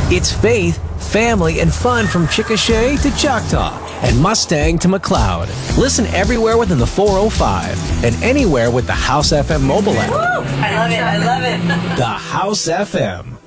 It's faith, family, and fun from Chickasha to Choctaw and Mustang to McLeod. Listen everywhere within the 405 and anywhere with the House FM mobile app. Woo! I love it. I love it. The House FM.